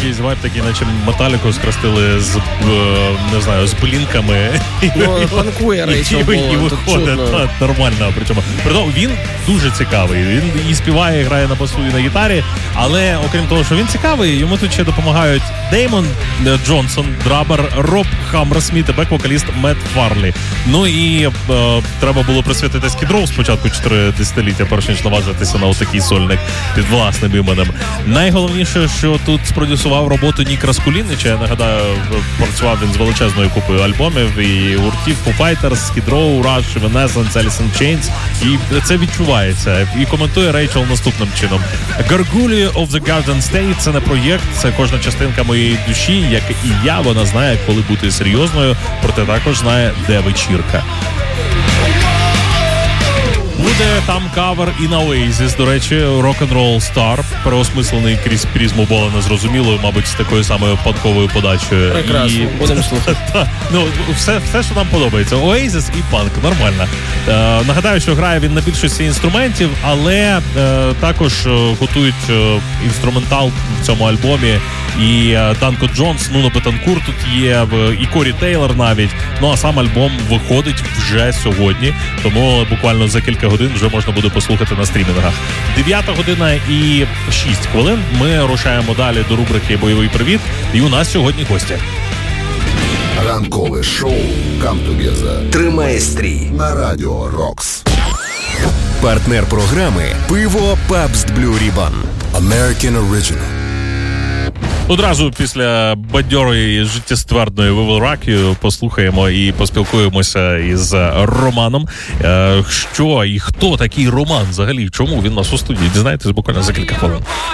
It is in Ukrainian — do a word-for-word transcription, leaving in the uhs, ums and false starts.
якийсь вайб такий, наче Металіку схрестили з, не знаю, з блінками. Ну, панкує Рейчел і, і виходить та, нормально. Причому, притом, він дуже цікавий. Він і співає, і грає на басу, і на гітарі. Але, окрім того, що він цікавий, йому тут ще допомагають Деймон Джонсон, драбер, Роб Хаммерсміт і бек-вокаліст Мет Фарлі. Ну і е, треба було присвятити Skid Row спочатку чотири десятиліття, перш ніж наважитися на отакий сольник під власним іменем. Найголовніше, що тут спродюсував роботу Нік Раскулінич. Я нагадаю, працював він з величезною купою альбомів і гуртів Foo Fighters, Skid Row, Rush, Evanescence, Alice in Chains. І це відчувається. І коментує Рейчел наступним чином. Gargoyle of the Garden State – це не проєкт, це кожна частинка моєї душі, як і я. Вона знає, коли бути серйозною, проте також знає, де вечірка. Буде там кавер і на Oasis, до речі, Rock'n'Roll Star, переосмислений крізь призму Бола незрозумілою, мабуть, з такою самою панковою подачею. Прекрасно, і... будемо слухати. Ну, все, все, що нам подобається. Oasis і панк, нормально. Е, нагадаю, що грає він на більшості інструментів, але е, також е, готують е, інструментал в цьому альбомі. І е, Данко Джонс, Нуно Бетанкур тут є, і Корі Тейлор навіть. Ну, а сам альбом виходить вже сьогодні, тому буквально за кілька годин вже можна буде послухати на стрімінгах. Дев'ята година і шість хвилин. Ми рушаємо далі до рубрики «Бойовий привіт». І у нас сьогодні гості. Ранкове шоу «Come Together» тримає стрій на Радіо Рокс. Партнер програми «Пиво Пабст Блю Ribbon». American Original. Одразу після бадьорої життєствердної We Will Rock You послухаємо і поспілкуємося із Романом. Що і хто такий Роман взагалі? Чому він у нас у студії? Дізнаєтесь буквально за кілька хвилин.